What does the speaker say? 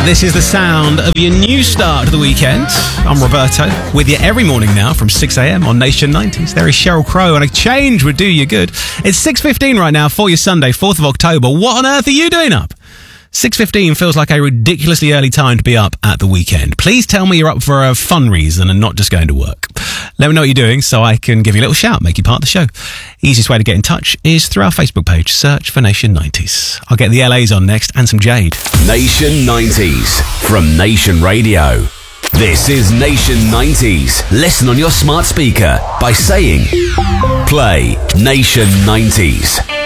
This is the sound of your new start to the weekend. I'm Roberto, with you every morning now from 6 a.m. on Nation 90s. There is Sheryl Crow, and a change would do you good. It's 6:15 right now for your Sunday, 4th of October. What on earth are you doing up? 6:15 feels like a ridiculously early time to be up at the weekend. Please tell me you're up for a fun reason and not just going to work. Let me know what you're doing so I can give you a little shout, make you part of the show. Easiest way to get in touch is through our Facebook page. Search for Nation 90s. I'll get the LA's on next and some Jade. Nation 90s from Nation Radio. This is Nation 90s. Listen on your smart speaker by saying, play Nation 90s.